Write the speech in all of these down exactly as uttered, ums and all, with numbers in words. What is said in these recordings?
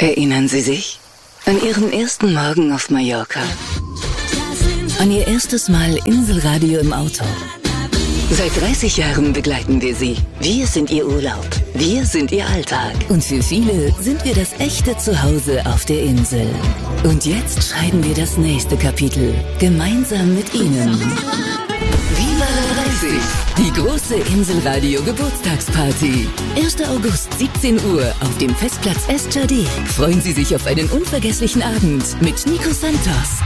Erinnern Sie sich an Ihren ersten Morgen auf Mallorca? An Ihr erstes Mal Inselradio im Auto? Seit dreißig Jahren begleiten wir Sie. Wir sind Ihr Urlaub. Wir sind Ihr Alltag. Und für viele sind wir das echte Zuhause auf der Insel. Und jetzt schreiben wir das nächste Kapitel. Gemeinsam mit Ihnen. Viva la dreißig! Die große Inselradio Geburtstagsparty. erster August, siebzehn Uhr auf dem Festplatz Estjardé. Freuen Sie sich auf einen unvergesslichen Abend mit Nico Santos,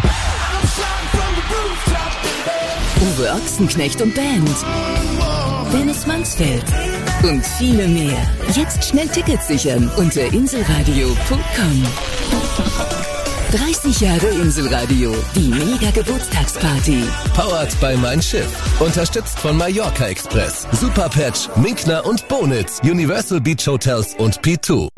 Uwe Ochsenknecht und Band, Dennis Mansfeld und viele mehr. Jetzt schnell Tickets sichern unter inselradio punkt com. dreißig Jahre Inselradio, die Mega-Geburtstagsparty. Powered by Mein Schiff. Unterstützt von Mallorca Express, Superpatch, Minkner und Bonitz, Universal Beach Hotels und P zwei.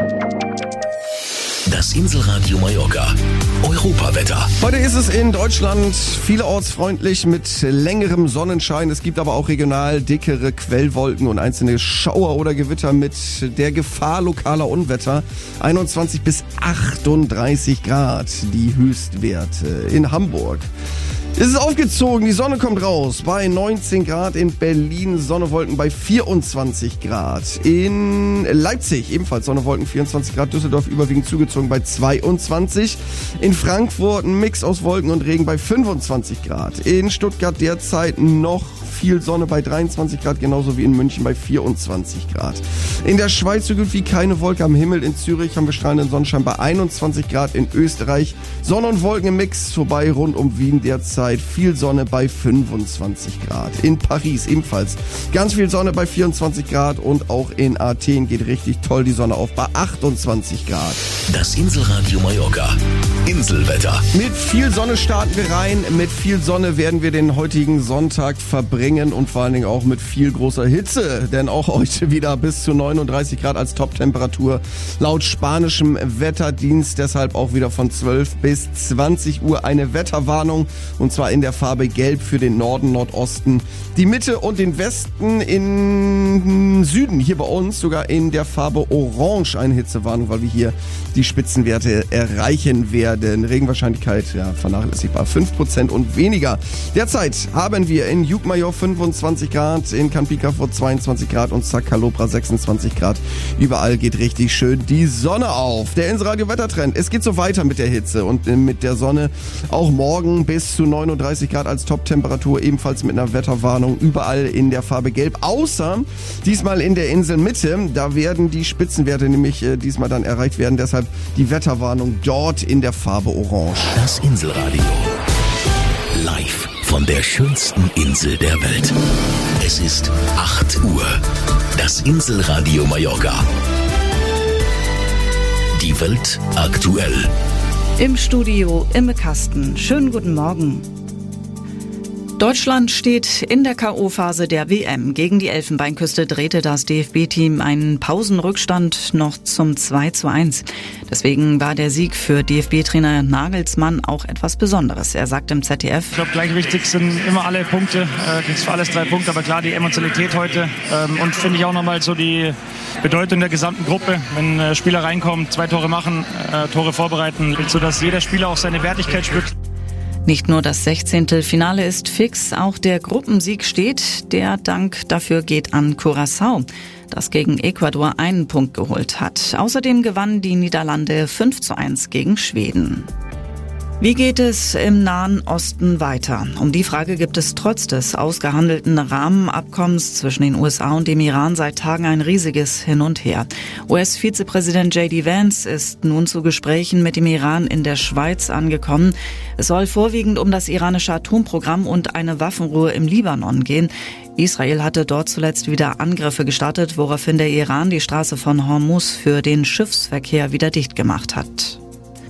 Das Inselradio Mallorca. Europawetter. Heute ist es in Deutschland vielerorts freundlich mit längerem Sonnenschein. Es gibt aber auch regional dickere Quellwolken und einzelne Schauer oder Gewitter mit der Gefahr lokaler Unwetter. einundzwanzig bis achtunddreißig Grad die Höchstwerte in Hamburg. Es ist aufgezogen, die Sonne kommt raus bei neunzehn Grad, in Berlin Sonnewolken bei vierundzwanzig Grad, in Leipzig ebenfalls Sonnewolken vierundzwanzig Grad, Düsseldorf überwiegend zugezogen bei zweiundzwanzig, in Frankfurt ein Mix aus Wolken und Regen bei fünfundzwanzig Grad, in Stuttgart derzeit noch viel Sonne bei dreiundzwanzig Grad, genauso wie in München bei vierundzwanzig Grad. In der Schweiz so gut wie keine Wolke am Himmel, in Zürich haben wir strahlenden Sonnenschein bei einundzwanzig Grad, in Österreich Sonne und Wolken im Mix, vorbei rund um Wien derzeit viel Sonne bei fünfundzwanzig Grad. In Paris ebenfalls ganz viel Sonne bei vierundzwanzig Grad und auch in Athen geht richtig toll die Sonne auf bei achtundzwanzig Grad. Das Inselradio Mallorca. Inselwetter. Mit viel Sonne starten wir rein, mit viel Sonne werden wir den heutigen Sonntag verbringen und vor allen Dingen auch mit viel großer Hitze, denn auch heute wieder bis zu neununddreißig Grad als Top-Temperatur laut spanischem Wetterdienst, deshalb auch wieder von zwölf bis zwanzig Uhr eine Wetterwarnung und zwar in der Farbe Gelb für den Norden, Nordosten, die Mitte und den Westen, in Süden, hier bei uns sogar in der Farbe Orange eine Hitzewarnung, weil wir hier die Spitzenwerte erreichen werden. Regenwahrscheinlichkeit, ja, vernachlässigbar, fünf Prozent und weniger. Derzeit haben wir in Jukmajor fünfundzwanzig Grad, in Kanpika vor zweiundzwanzig Grad und Sakalopra sechsundzwanzig Grad. Überall geht richtig schön die Sonne auf. Der Inselradio-Wettertrend, es geht so weiter mit der Hitze und mit der Sonne. Auch morgen bis zu neununddreißig Grad als Top-Temperatur, ebenfalls mit einer Wetterwarnung überall in der Farbe Gelb, außer diesmal in der Inselmitte. Da werden die Spitzenwerte nämlich äh, diesmal dann erreicht werden, deshalb die Wetterwarnung dort in der Farbe Orange. Das Inselradio. Live von der schönsten Insel der Welt. Es ist acht Uhr. Das Inselradio Mallorca. Die Welt aktuell. Im Studio Imme Kasten. Schönen guten Morgen. Deutschland steht in der K O-Phase der W M. Gegen die Elfenbeinküste drehte das D F B-Team einen Pausenrückstand noch zum zwei zu eins. Deswegen war der Sieg für D F B-Trainer Nagelsmann auch etwas Besonderes. Er sagt im Z D F: Ich glaube, gleich wichtig sind immer alle Punkte. Äh, gibt es für alles drei Punkte, aber klar die Emotionalität heute. Ähm, und finde ich auch nochmal so die Bedeutung der gesamten Gruppe. Wenn äh, Spieler reinkommen, zwei Tore machen, äh, Tore vorbereiten, sodass jeder Spieler auch seine Wertigkeit spürt. Nicht nur das Sechzehntelfinale ist fix, auch der Gruppensieg steht. Der Dank dafür geht an Curaçao, das gegen Ecuador einen Punkt geholt hat. Außerdem gewannen die Niederlande fünf zu eins gegen Schweden. Wie geht es im Nahen Osten weiter? Um die Frage gibt es trotz des ausgehandelten Rahmenabkommens zwischen den U S A und dem Iran seit Tagen ein riesiges Hin und Her. U S-Vizepräsident J D Vance ist nun zu Gesprächen mit dem Iran in der Schweiz angekommen. Es soll vorwiegend um das iranische Atomprogramm und eine Waffenruhe im Libanon gehen. Israel hatte dort zuletzt wieder Angriffe gestartet, woraufhin der Iran die Straße von Hormuz für den Schiffsverkehr wieder dicht gemacht hat.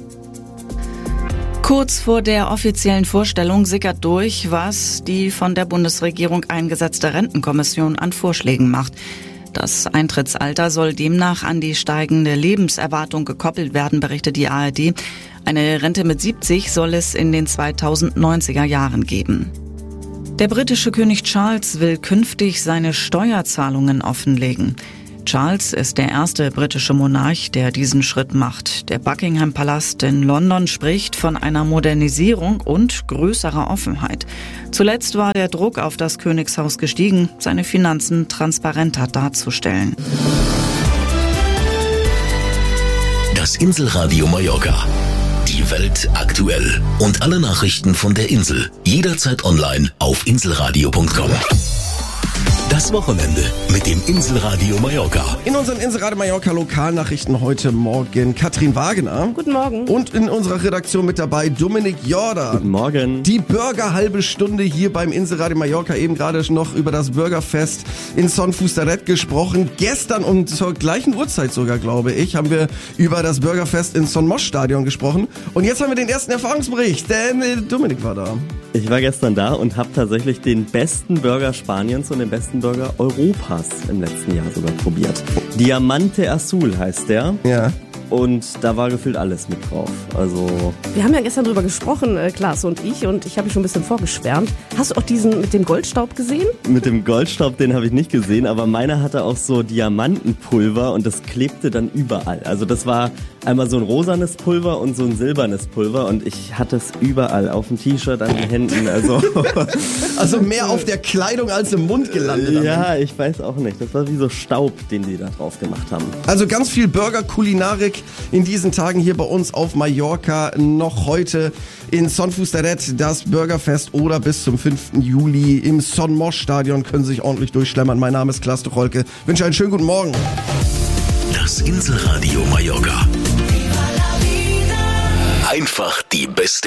Kurz vor der offiziellen Vorstellung sickert durch, was die von der Bundesregierung eingesetzte Rentenkommission an Vorschlägen macht. Das Eintrittsalter soll demnach an die steigende Lebenserwartung gekoppelt werden, berichtet die A R D. Eine Rente mit siebzig soll es in den zweitausendneunziger Jahren geben. Der britische König Charles will künftig seine Steuerzahlungen offenlegen. Charles ist der erste britische Monarch, der diesen Schritt macht. Der Buckingham-Palast in London spricht von einer Modernisierung und größerer Offenheit. Zuletzt war der Druck auf das Königshaus gestiegen, seine Finanzen transparenter darzustellen. Das Inselradio Mallorca. Die Welt aktuell. Und alle Nachrichten von der Insel. Jederzeit online auf inselradio punkt com. Das Wochenende mit dem Inselradio Mallorca. In unseren Inselradio Mallorca Lokalnachrichten heute Morgen Katrin Wagener. Guten Morgen. Und in unserer Redaktion mit dabei Dominik Jordan. Guten Morgen. Die Burger-halbe Stunde hier beim Inselradio Mallorca. Eben gerade noch über das Burgerfest in Son Fustaret gesprochen. Gestern und zur gleichen Uhrzeit sogar, glaube ich, haben wir über das Burgerfest in Son Mosch Stadion gesprochen. Und jetzt haben wir den ersten Erfahrungsbericht, denn äh, Dominik war da. Ich war gestern da und habe tatsächlich den besten Burger Spaniens und den besten Burger Europas im letzten Jahr sogar probiert. Diamante Azul heißt der. Ja. Und da war gefühlt alles mit drauf. Also wir haben ja gestern drüber gesprochen, äh, Klaas und ich, und ich habe mich schon ein bisschen vorgeschwärmt. Hast du auch diesen mit dem Goldstaub gesehen? Mit dem Goldstaub, den habe ich nicht gesehen, aber meiner hatte auch so Diamantenpulver und das klebte dann überall. Also das war einmal so ein rosanes Pulver und so ein silbernes Pulver und ich hatte es überall, auf dem T-Shirt, an den Händen. Also, also mehr auf der Kleidung als im Mund gelandet. Ja, ich weiß auch nicht. Das war wie so Staub, den die da drauf gemacht haben. Also ganz viel Burger-Kulinarik in diesen Tagen hier bei uns auf Mallorca. Noch heute in Son Fustaret das Burgerfest oder bis zum fünften Juli im Son Mosch Stadion können Sie sich ordentlich durchschlemmern. Mein Name ist Klaas Tucholke. Ich wünsche einen schönen guten Morgen. Das Inselradio Mallorca. Einfach die beste